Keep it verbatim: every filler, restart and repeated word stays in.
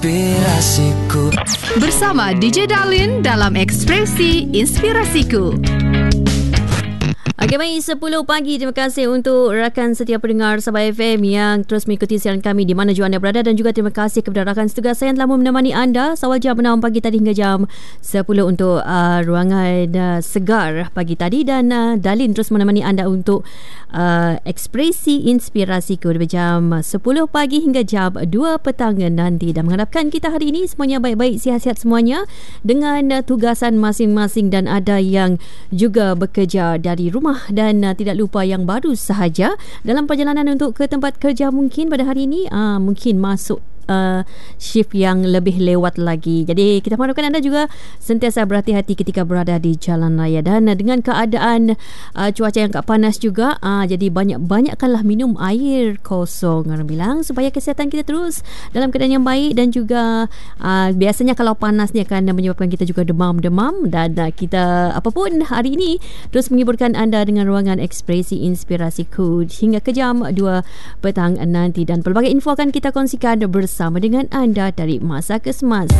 Inspirasiku. Bersama D J Darlin dalam Ekspresi Inspirasiku. Okey, baik, sepuluh pagi. Terima kasih untuk rakan setia pendengar Sabah F M yang terus mengikuti siaran kami di mana jua anda berada, dan juga terima kasih kepada rakan setugas saya yang telah menemani anda seawal jam enam pagi tadi hingga jam sepuluh untuk uh, ruangan uh, segar pagi tadi, dan uh, Darlin terus menemani anda untuk uh, Ekspresi Inspirasiku dari jam sepuluh pagi hingga jam dua petang nanti, dan mengharapkan kita hari ini semuanya baik-baik, sihat-sihat semuanya dengan uh, tugasan masing-masing, dan ada yang juga bekerja dari rumah, dan uh, tidak lupa yang baru sahaja dalam perjalanan untuk ke tempat kerja mungkin pada hari ini uh, mungkin masuk Uh, shift yang lebih lewat lagi. Jadi kita mengharapkan anda juga sentiasa berhati-hati ketika berada di jalan raya, dan uh, dengan keadaan uh, cuaca yang agak panas juga, uh, jadi banyak-banyakkanlah minum air kosong, orang bilang, supaya kesihatan kita terus dalam keadaan yang baik, dan juga uh, biasanya kalau panas ni akan menyebabkan kita juga demam-demam, dan uh, kita apapun hari ini terus menghiburkan anda dengan ruangan Ekspresi Inspirasiku hingga ke jam dua petang nanti, dan pelbagai info akan kita kongsikan bersama dengan anda dari masa ke semasa.